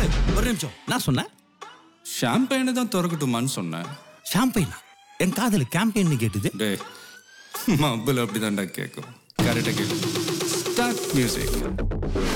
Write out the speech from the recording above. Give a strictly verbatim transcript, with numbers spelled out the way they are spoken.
ஒரு நிமிஷம், நான் சொன்னேன் ஷாம்பெயினை தான் திறக்கட்டுமான்னு சொன்னேன். ஷாம்பெயினா? என் காதல் கேம்பெயின் கேட்டுது. டே மப்பிள் அப்படிதான்டா கேட்கும். கரெக்டாக கேட்கும். Start music.